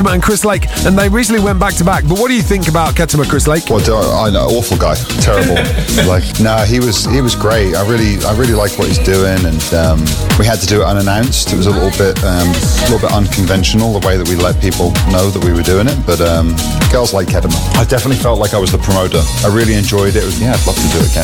Ketema and Chris Lake, and they recently went back to back. But what do you think about Ketema, Chris Lake? Well, I know, awful guy, terrible. He was great. I really like what he's doing, and we had to do it unannounced. It was a little bit unconventional the way that we let people know that we were doing it. But girls like Ketema. I definitely felt like I was the promoter. I really enjoyed it. I'd love to do it again.